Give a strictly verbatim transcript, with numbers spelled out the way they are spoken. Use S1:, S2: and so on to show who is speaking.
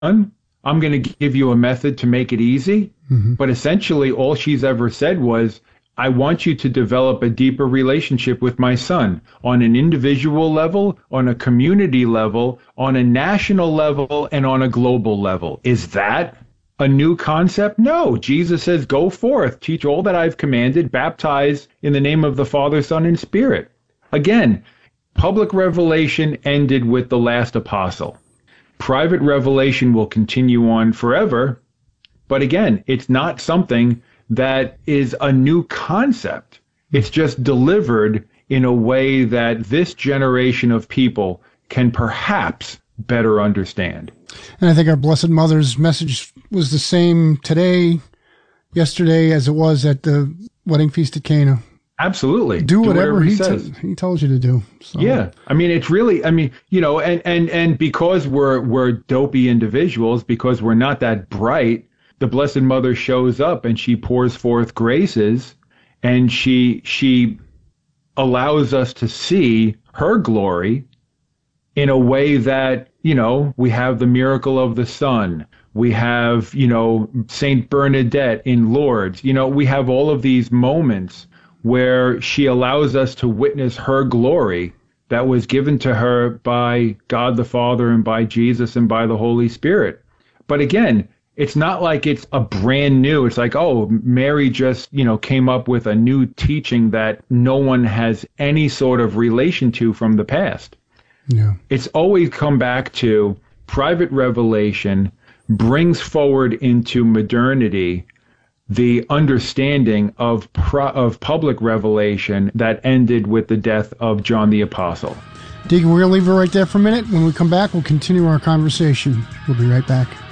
S1: I'm going to give you a method to make it easy. Mm-hmm. But essentially, all she's ever said was, I want you to develop a deeper relationship with my son on an individual level, on a community level, on a national level, and on a global level. Is that a new concept? No. Jesus says, go forth, teach all that I've commanded, baptize in the name of the Father, Son, and Spirit. Again, public revelation ended with the last apostle. Private revelation will continue on forever. But again, it's not something that is a new concept. It's just delivered in a way that this generation of people can perhaps better understand.
S2: And I think our Blessed Mother's message was the same today, yesterday, as it was at the wedding feast at Cana.
S1: Absolutely.
S2: Do whatever, do whatever he,
S1: he says.
S2: T- he tells you to do. So.
S1: Yeah. I mean, it's really, I mean, you know, and, and, and because we're, we're dopey individuals, because we're not that bright, the Blessed Mother shows up and she pours forth graces, and she she allows us to see her glory in a way that, you know, we have the miracle of the sun. We have, you know, Saint Bernadette in Lourdes. You know, we have all of these moments where she allows us to witness her glory that was given to her by God the Father and by Jesus and by the Holy Spirit. But again, it's not like it's a brand new, it's like, oh, Mary just, you know, came up with a new teaching that no one has any sort of relation to from the past.
S2: Yeah. It's
S1: always come back to private revelation brings forward into modernity the understanding of pro- of public revelation that ended with the death of John the Apostle.
S2: Deacon, we're going to leave it right there for a minute. When we come back, we'll continue our conversation. We'll be right back.